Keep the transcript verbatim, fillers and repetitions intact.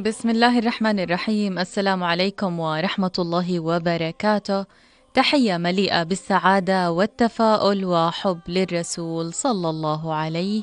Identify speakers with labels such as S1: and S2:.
S1: بسم الله الرحمن الرحيم. السلام عليكم ورحمة الله وبركاته. تحية مليئة بالسعادة والتفاؤل وحب للرسول صلى الله عليه